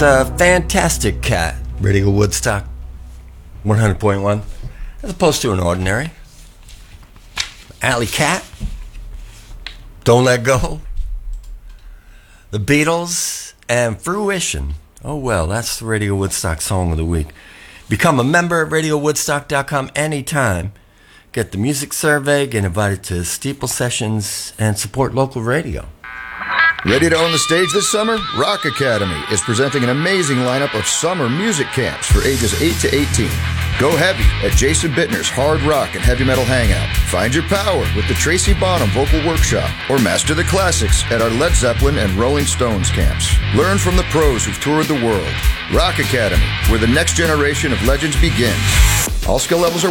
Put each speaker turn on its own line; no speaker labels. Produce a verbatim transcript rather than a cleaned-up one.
That's a fantastic cat. Radio Woodstock one hundred point one, as opposed to an ordinary. Alley Cat, Don't Let Go, The Beatles, and Fruition. Oh well, that's the Radio Woodstock Song of the Week. Become a member at radio woodstock dot com anytime. Get the music survey, get invited to steeple sessions, and support local radio.
Ready to own the stage this summer? Rock Academy is presenting an amazing lineup of summer music camps for ages eight to eighteen. Go heavy at Jason Bittner's Hard Rock and Heavy Metal Hangout. Find your power with the Tracy Bonham Vocal Workshop, or master the classics at our Led Zeppelin and Rolling Stones camps. Learn from the pros who've toured the world. Rock Academy, where the next generation of legends begins. All skill levels are